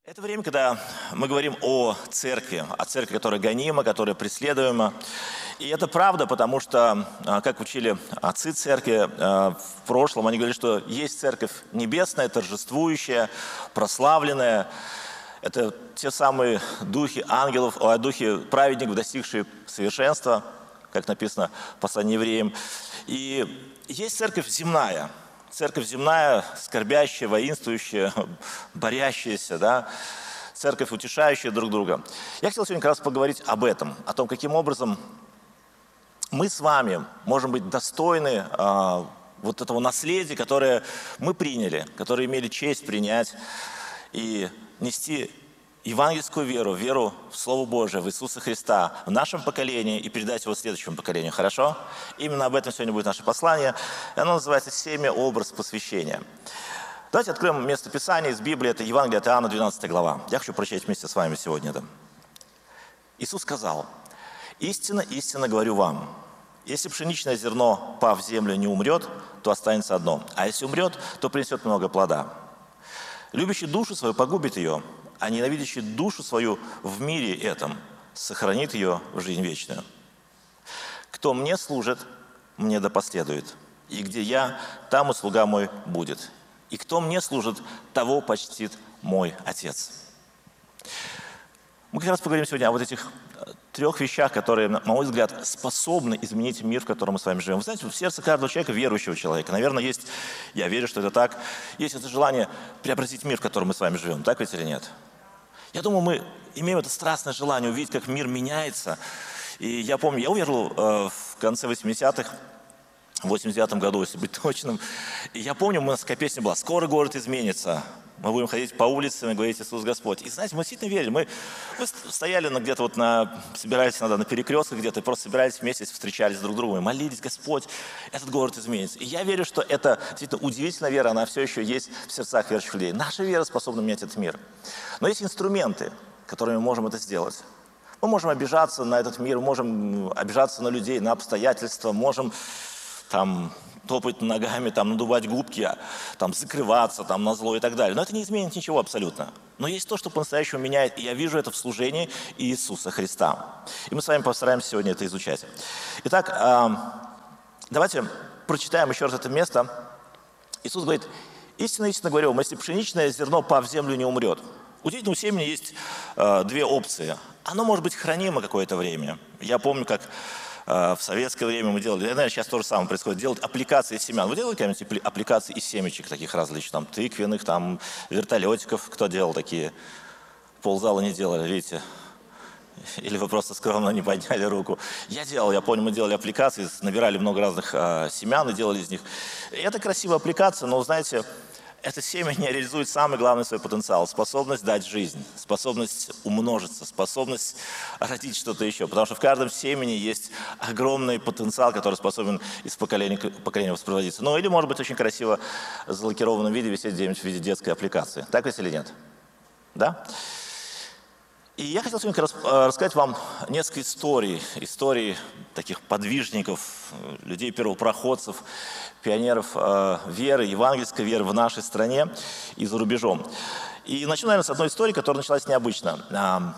Это время, когда мы говорим о церкви, которая гонима, которая преследуема. И это правда, потому что, как учили отцы церкви в прошлом, они говорили, что есть церковь небесная, торжествующая, прославленная. Это те самые духи ангелов, духи праведников, достигшие совершенства, как написано в послании евреям. И есть церковь земная, скорбящая, воинствующая, борящаяся, да? Церковь, утешающая друг друга. Я хотел сегодня как раз поговорить об этом, о том, каким образом мы с вами можем быть достойны вот этого наследия, которое мы приняли, которое имели честь принять и нести евангельскую веру в Слово Божие, в Иисуса Христа, в нашем поколении и передать его следующему поколению. Хорошо? Именно об этом сегодня будет наше послание. И оно называется «Семя, образ, посвящения». Давайте откроем место Писания из Библии. Это Евангелие от Иоанна, 12 глава. Я хочу прочитать вместе с вами сегодня это. Иисус сказал: «Истинно, истинно говорю вам, если пшеничное зерно, пав в землю, не умрет, то останется одно, а если умрет, то принесет много плода. Любящий душу свою погубит ее, а ненавидящий душу свою в мире этом сохранит ее в жизнь вечную. Кто мне служит, мне да последует, и где я, там и слуга мой будет. И кто мне служит, того почтит мой Отец». Мы как раз поговорим сегодня о вот этих трех вещах, которые, на мой взгляд, способны изменить мир, в котором мы с вами живем. Вы знаете, в сердце каждого человека, верующего человека, наверное, есть, я верю, что это так, есть это желание преобразить мир, в котором мы с вами живем. Так ведь или нет? Я думаю, мы имеем это страстное желание увидеть, как мир меняется. И я помню, я уверовал в конце 80-х, в 89-м году, если быть точным. И я помню, у нас такая песня была: «Скоро город изменится. Мы будем ходить по улицам и говорить: Иисус Господь». И знаете, мы действительно верили. Мы стояли где-то вот собирались иногда на перекрестках где-то, и просто собирались вместе, встречались друг с другом и молились: Господь, этот город изменится. И я верю, что это действительно удивительная вера, она все еще есть в сердцах верующих людей. Наша вера способна менять этот мир. Но есть инструменты, которыми мы можем это сделать. Мы можем обижаться на этот мир, можем обижаться на людей, на обстоятельства, можем топать ногами, надувать губки, закрываться, на зло и так далее. Но это не изменит ничего абсолютно. Но есть то, что по-настоящему меняет, и я вижу это в служении Иисуса Христа. И мы с вами постараемся сегодня это изучать. Итак, давайте прочитаем еще раз это место. Иисус говорит: «Истинно, истинно говорю вам, если пшеничное зерно, пав в землю, не умрет». Удивительно, у семени есть две опции. Оно может быть хранимо какое-то время. Я помню, как в советское время мы делали, наверное, сейчас то же самое происходит, делать аппликации из семян. Вы делали какие-нибудь аппликации из семечек таких различных, тыквенных, вертолетиков? Кто делал такие? Ползала не делали, видите? Или вы просто скромно не подняли руку? Я делал, я помню, мы делали аппликации, набирали много разных семян и делали из них. И это красивая аппликация, но, знаете, это семя не реализует самый главный свой потенциал – способность дать жизнь, способность умножиться, способность родить что-то еще. Потому что в каждом семени есть огромный потенциал, который способен из поколения в поколение воспроизводиться. Ну или, может быть, очень красиво в залакированном виде висеть где-нибудь в виде детской аппликации. Так ведь или нет? Да? И я хотел сегодня как раз рассказать вам несколько историй таких подвижников, людей, первопроходцев, пионеров веры, евангельской веры в нашей стране и за рубежом. И начну, наверное, с одной истории, которая началась необычно.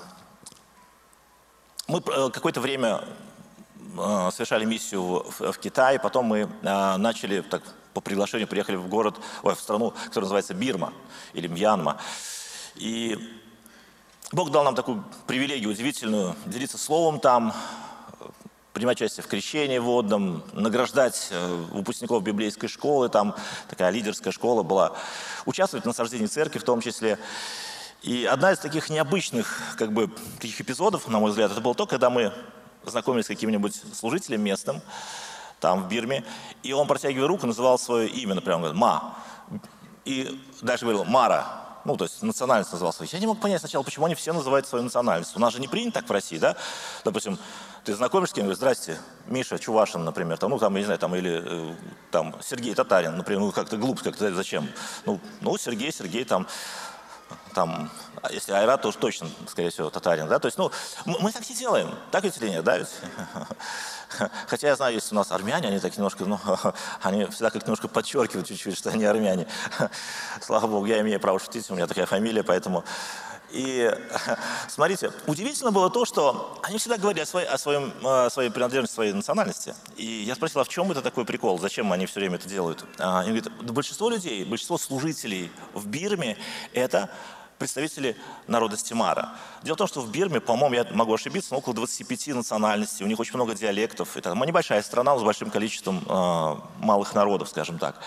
Мы какое-то время совершали миссию в Китае, потом мы начали, по приглашению приехали в страну, которая называется Бирма или Мьянма. И Бог дал нам такую привилегию удивительную – делиться словом там, принимать участие в крещении водном, награждать выпускников библейской школы, там такая лидерская школа была, участвовать в насаждении церкви в том числе. И одна из таких необычных таких эпизодов, на мой взгляд, это было то, когда мы знакомились с каким-нибудь служителем местным, там в Бирме, и он, протягивая руку, называл свое имя, например, он говорит: «Ма». И дальше говорил: «Мара». То есть национальность называл свою. Я не мог понять сначала, почему они все называют свою национальность. У нас же не принято так в России, да? Допустим, ты знакомишься с кем-нибудь: «Здрасте, Миша Чувашин», например, я не знаю, или Сергей Татарин, например, как-то глупо, как-то зачем? Сергей, там, если айрат, то уж точно, скорее всего, татарин, да, то есть, ну, мы так не делаем, так ведь или нет, да, ведь? Хотя я знаю, есть у нас армяне, они так немножко, ну, они всегда как немножко подчеркивают чуть-чуть, что они армяне. Слава Богу, я имею право шутить, у меня такая фамилия, поэтому... И смотрите, удивительно было то, что они всегда говорили о своей принадлежности, своей национальности. И я спросил, а в чем это такой прикол, зачем они все время это делают? Они говорят, большинство людей, большинство служителей в Бирме – это представители народа Стимара. Дело в том, что в Бирме, по-моему, я могу ошибиться, но около 25 национальностей, у них очень много диалектов. Это небольшая страна с большим количеством малых народов, скажем так.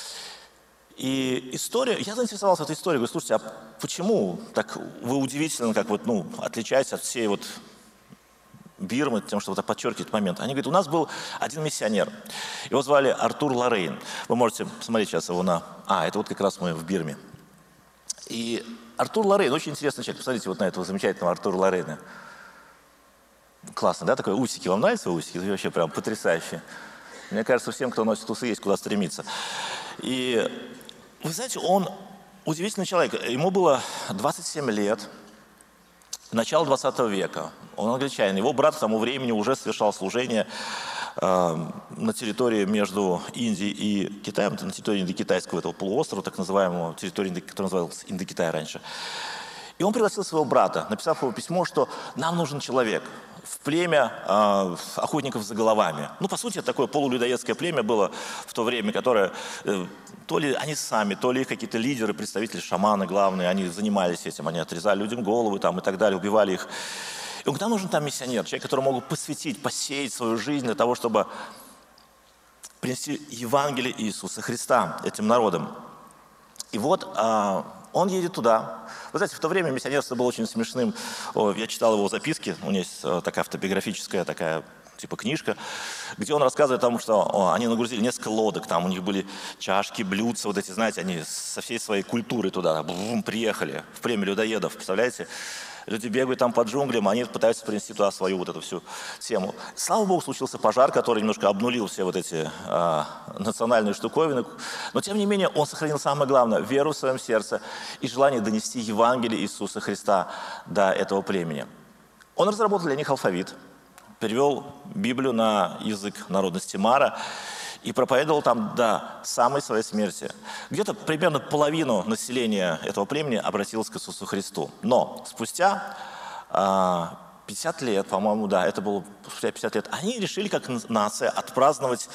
И история, я заинтересовался этой историей, говорю, слушайте, а почему так вы удивительно, как вот, ну, отличаетесь от всей вот Бирмы, тем, что вот подчеркивает момент. Они говорят, у нас был один миссионер, его звали Артур Лоррейн. Вы можете посмотреть сейчас его на... это вот как раз мы в Бирме. И Артур Лоррейн, очень интересный человек, посмотрите вот на этого замечательного Артура Лоррейна. Классно, да, такой усики, вам нравятся усики? Это вообще прям потрясающе. Мне кажется, всем, кто носит усы, есть куда стремиться. И вы знаете, он удивительный человек. Ему было 27 лет, начало 20 века. Он англичанин. Его брат к тому времени уже совершал служение на территории между Индией и Китаем, на территории индокитайского этого полуострова, так называемого, территории, которая называлась Индокитай раньше. И он пригласил своего брата, написав ему письмо, что нам нужен человек в племя охотников за головами. Ну, по сути, это такое полулюдоедское племя было в то время, которое то ли они сами, то ли их какие-то лидеры, представители, шаманы главные, они занимались этим, они отрезали людям головы там, и так далее, убивали их. И он говорит, нам нужен там миссионер, человек, который мог посвятить, посеять свою жизнь для того, чтобы принести Евангелие Иисуса Христа этим народам. И вот он едет туда. Вы знаете, в то время миссионерство было очень смешным. Я читал его записки, у него есть такая автобиографическая, такая типа книжка, где он рассказывает о том, что они нагрузили несколько лодок, там у них были чашки, блюдца, вот эти, знаете, они со всей своей культурой туда приехали, в племя людоедов, представляете? Люди бегают там по джунглям, они пытаются принести туда свою вот эту всю тему. Слава Богу, случился пожар, который немножко обнулил все вот эти национальные штуковины. Но, тем не менее, он сохранил самое главное – веру в своем сердце и желание донести Евангелие Иисуса Христа до этого племени. Он разработал для них алфавит, перевел Библию на язык народности Мара и проповедовал там до самой своей смерти. Где-то примерно половину населения этого племени обратилось к Иисусу Христу. Но спустя 50 лет, по-моему, да, это было спустя 50 лет, они решили как нация отпраздновать